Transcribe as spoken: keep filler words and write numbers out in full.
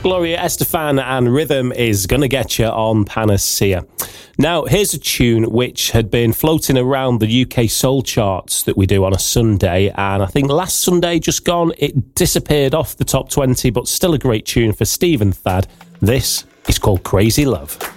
Gloria Estefan and Rhythm is Gonna Get You on Panacea. Now, here's a tune which had been floating around the U K soul charts that we do on a Sunday, and I think last Sunday just gone, it disappeared off the top twenty, but still a great tune for Steve and Thad. This is called Crazy Love.